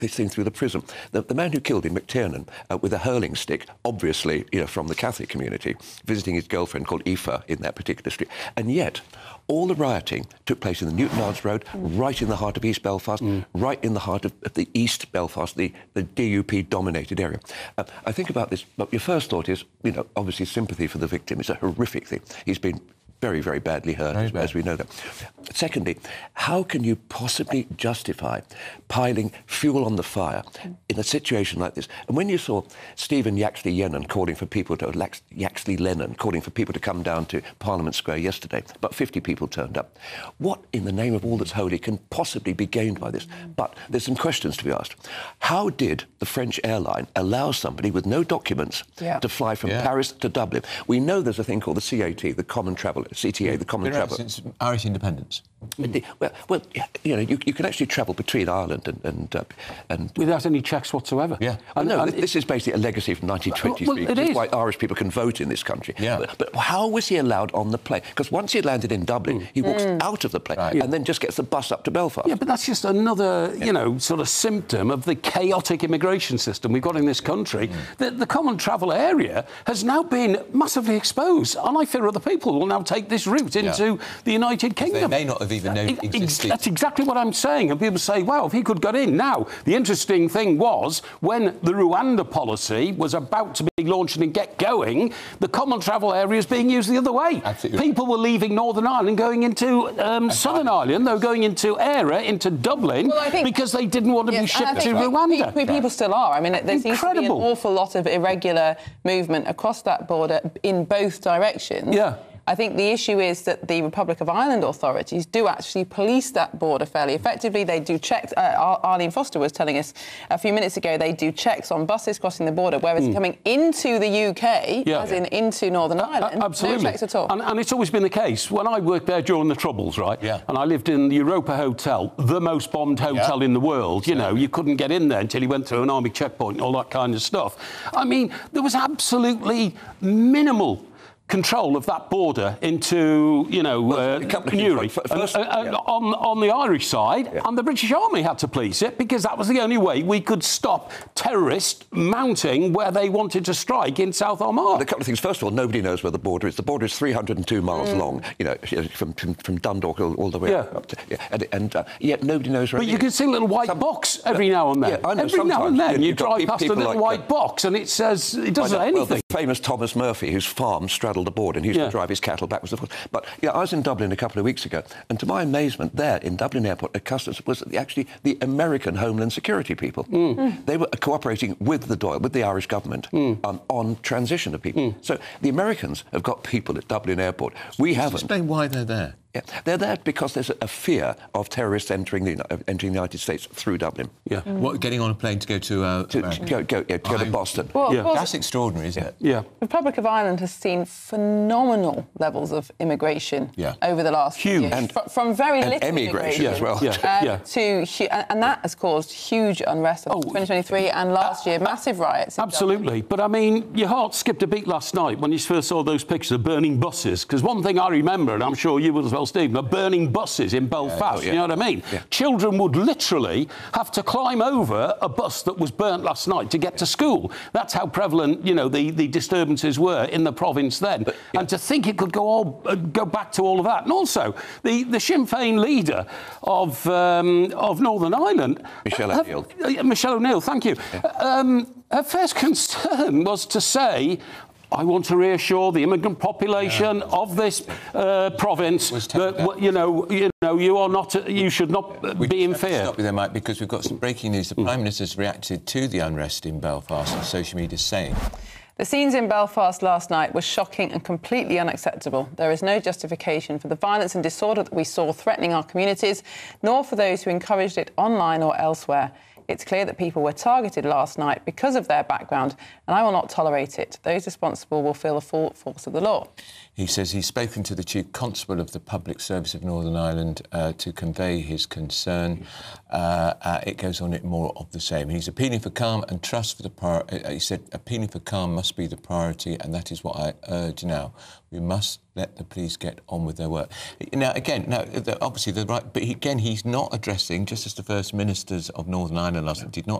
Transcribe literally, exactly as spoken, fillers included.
this thing through the prism. The, the man who killed him, McTiernan, uh, with a hurling stick, obviously, you know, from the Catholic community, visiting his girlfriend called Aoife in that particular street. And yet, all the rioting took place in the Newton Ards Road, mm. right in the heart of East Belfast, mm. right in the heart of, of the East Belfast, the, the D U P-dominated area. Uh, I think about this, but your first thought is, you know, obviously sympathy for the victim. It's a horrific thing. He's been very, very badly hurt, very as, bad. as we know that. Secondly, how can you possibly justify piling fuel on the fire in a situation like this? And when you saw Stephen Yaxley Lennon calling for people to Yaxley Lennon calling for people to come down to Parliament Square yesterday, but fifty people turned up. What, in the name of all that's holy, can possibly be gained by this? But there's some questions to be asked. How did the French airline allow somebody with no documents yeah. to fly from yeah. Paris to Dublin? We know there's a thing called the C A T, the Common Travel C T A, the Common Travel. Since Irish independence. Mm. Well, well, you know, you, you can actually travel between Ireland and and, uh, and without any checks whatsoever. Yeah. And, no, and this it, is basically a legacy from nineteen twenties. Well, well, why Irish people can vote in this country. Yeah. But, but how was he allowed on the plane? Because once he landed in Dublin, mm. he walks mm. out of the plane right. and yeah. then just gets the bus up to Belfast. Yeah, but that's just another, yeah. you know, sort of symptom of the chaotic immigration system we've got in this country. Mm. The, the common travel area has now been massively exposed, and I fear other people will now take this route into yeah. the United Kingdom. They may not have even known it existed. That's exactly what I'm saying. And people say, wow, if he could get in. Now, the interesting thing was, when the Rwanda policy was about to be launched and get going, the common travel area is being used the other way. Absolutely. People were leaving Northern Ireland, going into um, Southern Ireland. They were going into Eire, into Dublin, well, think, because they didn't want to yes, be shipped to Rwanda. People, people still are. I mean, there Incredible. seems to be an awful lot of irregular movement across that border in both directions. Yeah. I think the issue is that the Republic of Ireland authorities do actually police that border fairly effectively. They do checks. Uh, Arlene Foster was telling us a few minutes ago they do checks on buses crossing the border, whereas mm. coming into the U K, yeah. as in into Northern uh, Ireland, absolutely. no checks at all. And, and it's always been the case. When I worked there during the Troubles, right, yeah. and I lived in the Europa Hotel, the most bombed hotel yeah. in the world, you know, you couldn't get in there until you went through an army checkpoint and all that kind of stuff. I mean, there was absolutely minimal control of that border into, you know, well, uh, Newry. First, and, uh, yeah. on, on the Irish side, yeah. and the British Army had to police it because that was the only way we could stop terrorists mounting where they wanted to strike in South Armagh. Well, a couple of things. First of all, nobody knows where the border is. The border is three hundred and two miles mm. long, you know, from, from, from Dundalk all, all the way yeah. up to... Yeah, and and uh, yet nobody knows where But it you is. can see a little white Some, box every now and then. Yeah, I know, every now and then you, you drive past a little like white that. box and it says... It doesn't say anything. Well, the famous Thomas Murphy, whose farm straddled the border and he used yeah. to drive his cattle backwards and forwards. But yeah, I was in Dublin a couple of weeks ago, and to my amazement, there in Dublin Airport at Customs was actually the American Homeland Security people. Mm. Mm. They were cooperating with the Dáil, with the Irish government, mm. um, on transition of people. Mm. So the Americans have got people at Dublin Airport. We haven't. Explain why they're there. Yeah, they're there because there's a, a fear of terrorists entering the uh, entering the United States through Dublin. Yeah, mm. what getting on a plane to go to uh, to, to go go, yeah, to, go to Boston. Well, yeah. well, that's extraordinary, isn't yeah. it? Yeah. The Republic of Ireland has seen phenomenal levels of immigration yeah. over the last huge years, and, F from very and little emigration as well. Yeah. Um, yeah. To and that has caused huge unrest in oh, twenty twenty-three and last uh, year, massive riots. Absolutely, but I mean, your heart skipped a beat last night when you first saw those pictures of burning buses. Because one thing I remember, and I'm sure you would as well, Stephen, are burning buses in Belfast. Yeah, oh, yeah. You know what I mean? Yeah. Children would literally have to climb over a bus that was burnt last night to get to school. That's how prevalent, you know, the, the disturbances were in the province then. But, yeah. And to think it could go all uh, go back to all of that, and also the, the Sinn Féin leader of um, of Northern Ireland, Michelle O'Neill. Uh, Michelle O'Neill, thank you. Yeah. Um, her first concern was to say, I want to reassure the immigrant population yeah. of this uh, province that, you know, you know, you are not, you should not we be in fear. Stop you there, Mike, because we've got some breaking news. The mm. Prime Minister's reacted to the unrest in Belfast on social media, saying, "The scenes in Belfast last night were shocking and completely unacceptable. There is no justification for the violence and disorder that we saw threatening our communities, nor for those who encouraged it online or elsewhere. It's clear that people were targeted last night because of their background, and I will not tolerate it. Those responsible will feel the full force of the law." He says he's spoken to the Chief Constable of the Public Service of Northern Ireland uh, to convey his concern. Uh, uh, it goes on it more of the same. He's appealing for calm and trust for the prior. Uh, he said appealing for calm must be the priority, and that is what I urge now. We must let the police get on with their work. Now, again, now the, obviously the right, but he, again, he's not addressing, just as the First Ministers of Northern Ireland last night did not